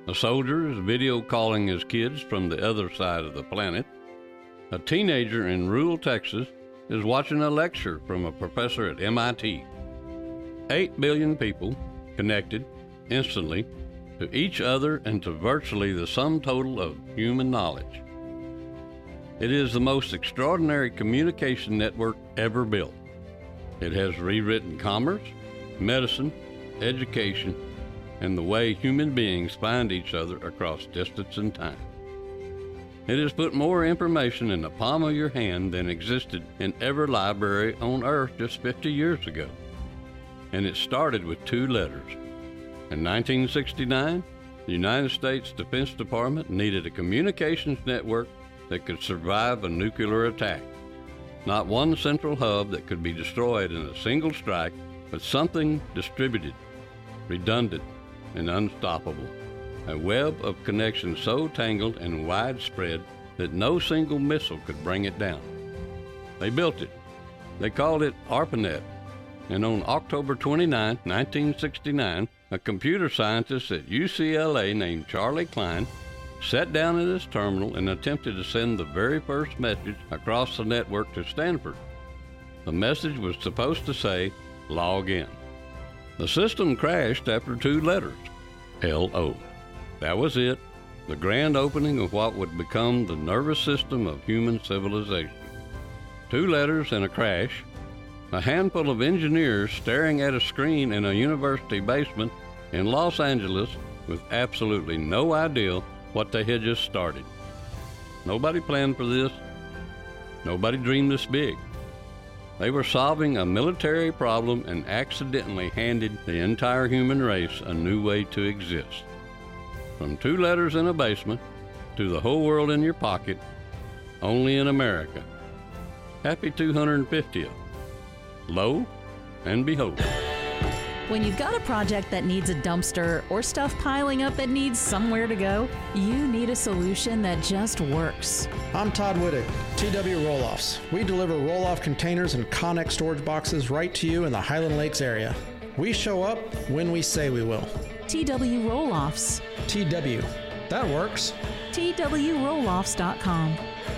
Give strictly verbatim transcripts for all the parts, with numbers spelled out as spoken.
A soldier is video calling his kids from the other side of the planet. A teenager in rural Texas is watching a lecture from a professor at M I T. Eight billion people connected instantly to each other and to virtually the sum total of human knowledge. It is the most extraordinary communication network ever built. It has rewritten commerce, medicine, education, and the way human beings find each other across distance and time. It has put more information in the palm of your hand than existed in every library on Earth just fifty years ago. And it started with two letters. In nineteen sixty-nine, the United States Defense Department needed a communications network that could survive a nuclear attack. Not one central hub that could be destroyed in a single strike, but something distributed, redundant, and unstoppable. A web of connections so tangled and widespread that no single missile could bring it down. They built it. They called it ARPANET. And on October twenty-ninth, nineteen sixty-nine, a computer scientist at U C L A named Charlie Klein sat down at his terminal and attempted to send the very first message across the network to Stanford. The message was supposed to say, log in. The system crashed after two letters, L O. That was it, the grand opening of what would become the nervous system of human civilization. Two letters and a crash, a handful of engineers staring at a screen in a university basement in Los Angeles with absolutely no idea what they had just started. Nobody planned for this. Nobody dreamed this big. They were solving a military problem and accidentally handed the entire human race a new way to exist. From two letters in a basement to the whole world in your pocket, only in America. Happy two hundred fiftieth. Lo and behold. When you've got a project that needs a dumpster or stuff piling up that needs somewhere to go, you need a solution that just works. I'm Todd Wittig, T W Roll-Offs. We deliver roll-off containers and Connex storage boxes right to you in the Highland Lakes area. We show up when we say we will. T W Roll-Offs. T W. That works. T W roll offs dot com.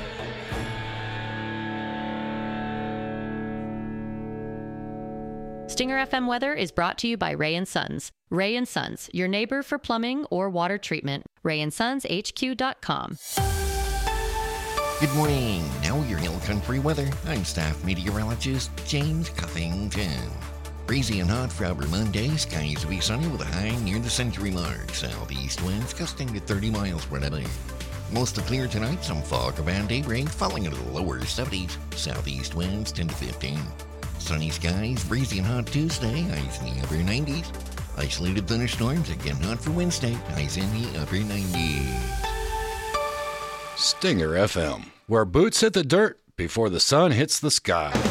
Stinger F M weather is brought to you by Ray and Sons. Ray and Sons, your neighbor for plumbing or water treatment. ray and sons h q dot com. Good morning. Now your Hill Country weather. I'm staff meteorologist James Cuffington. Breezy and hot for our Monday. Skies will be sunny with a high near the century mark. Southeast winds gusting to thirty miles per hour. Mostly clear tonight. Some fog around daybreak, falling into the lower seventies. Southeast winds ten to fifteen. Sunny skies, breezy and hot Tuesday. Highs in the upper nineties. Isolated thunderstorms again hot for Wednesday. Highs in the upper nineties. Stinger F M, where boots hit the dirt before the sun hits the sky.